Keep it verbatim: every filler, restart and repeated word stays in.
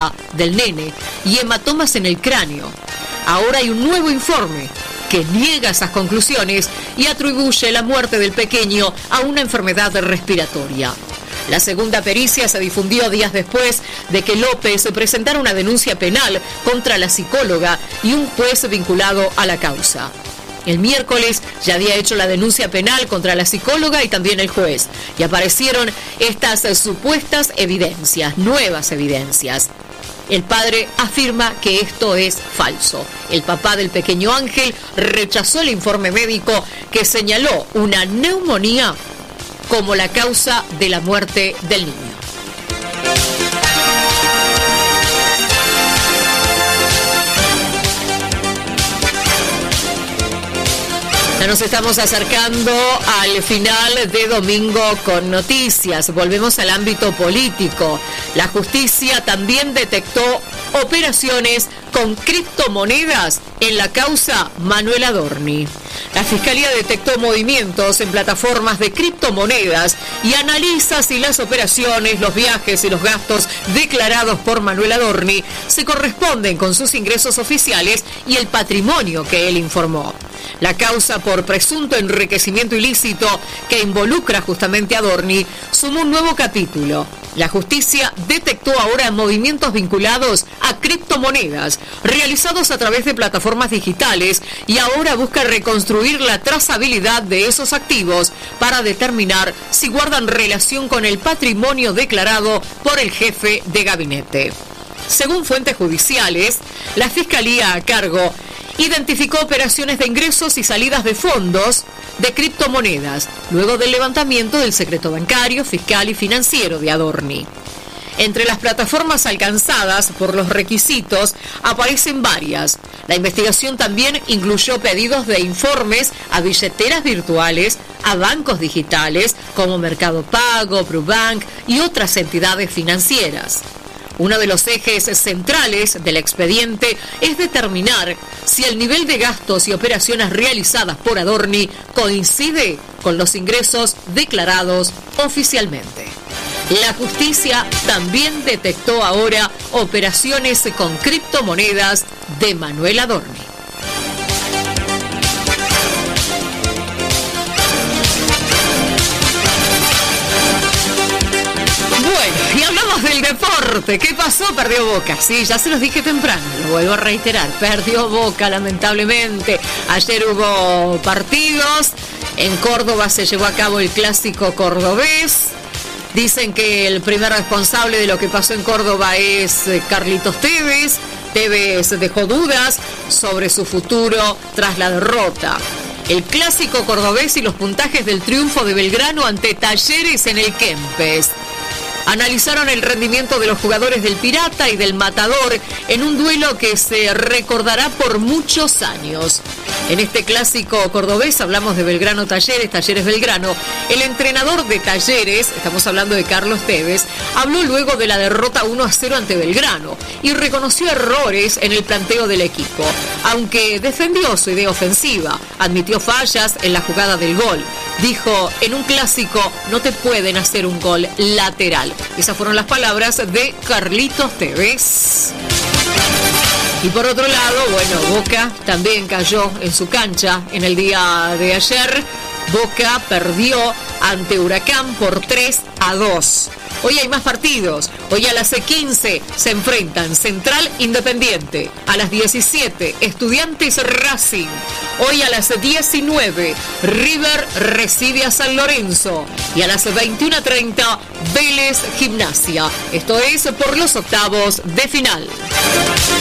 cabeza del nene y hematomas en el cráneo. Ahora hay un nuevo informe que niega esas conclusiones y atribuye la muerte del pequeño a una enfermedad respiratoria. La segunda pericia se difundió días después de que López presentara una denuncia penal contra la psicóloga y un juez vinculado a la causa. El miércoles ya había hecho la denuncia penal contra la psicóloga y también el juez, y aparecieron estas supuestas evidencias, nuevas evidencias. El padre afirma que esto es falso. El papá del pequeño Ángel rechazó el informe médico que señaló una neumonía como la causa de la muerte del niño. Ya nos estamos acercando al final de Domingo con Noticias. Volvemos al ámbito político. La justicia también detectó operaciones con criptomonedas en la causa Manuel Adorni. La Fiscalía detectó movimientos en plataformas de criptomonedas y analiza si las operaciones, los viajes y los gastos declarados por Manuel Adorni se corresponden con sus ingresos oficiales y el patrimonio que él informó. La causa por presunto enriquecimiento ilícito que involucra justamente a Adorni sumó un nuevo capítulo. La justicia detectó ahora movimientos vinculados a criptomonedas realizados a través de plataformas digitales y ahora busca reconstruir la trazabilidad de esos activos para determinar si guardan relación con el patrimonio declarado por el jefe de gabinete. Según fuentes judiciales, la Fiscalía a cargo identificó operaciones de ingresos y salidas de fondos de criptomonedas, luego del levantamiento del secreto bancario, fiscal y financiero de Adorni. Entre las plataformas alcanzadas por los requisitos aparecen varias. La investigación también incluyó pedidos de informes a billeteras virtuales, a bancos digitales como Mercado Pago, Probank y otras entidades financieras. Uno de los ejes centrales del expediente es determinar si el nivel de gastos y operaciones realizadas por Adorni coincide con los ingresos declarados oficialmente. La justicia también detectó ahora operaciones con criptomonedas de Manuel Adorni. Bueno, y hablamos del deporte. ¿Qué pasó? Perdió Boca. Sí, ya se los dije temprano, lo vuelvo a reiterar. Perdió Boca, lamentablemente. Ayer hubo partidos. En Córdoba se llevó a cabo el clásico cordobés. Dicen que el primer responsable de lo que pasó en Córdoba es Carlitos Tevez. Tevez dejó dudas sobre su futuro tras la derrota. El clásico cordobés y los puntajes del triunfo de Belgrano ante Talleres en el Kempes. Analizaron el rendimiento de los jugadores del Pirata y del Matador en un duelo que se recordará por muchos años. En este clásico cordobés hablamos de Belgrano Talleres, Talleres Belgrano. El entrenador de Talleres, estamos hablando de Carlos Tevez, habló luego de la derrota uno a cero ante Belgrano y reconoció errores en el planteo del equipo, aunque defendió su idea ofensiva, admitió fallas en la jugada del gol. Dijo, en un clásico no te pueden hacer un gol lateral. Esas fueron las palabras de Carlitos Tevez. Y por otro lado, bueno, Boca también cayó en su cancha en el día de ayer. Boca perdió ante Huracán por tres a dos. Hoy hay más partidos. Hoy a las quince se enfrentan Central Independiente. A las diecisiete, Estudiantes Racing. Hoy a las diecinueve, River recibe a San Lorenzo. Y a las veintiuna treinta, Vélez Gimnasia. Esto es por los octavos de final.